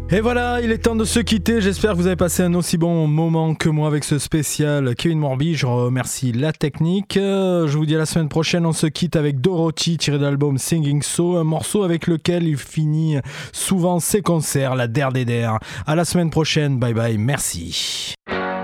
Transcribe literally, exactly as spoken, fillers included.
Et voilà, il est temps de se quitter. J'espère que vous avez passé un aussi bon moment que moi avec ce spécial Kevin Morby. Je remercie la technique. Euh, Je vous dis à la semaine prochaine. On se quitte avec Dorothy, tiré de l'album Singing So, un morceau avec lequel il finit souvent ses concerts, la Der des Der. À la semaine prochaine. Bye bye. Merci.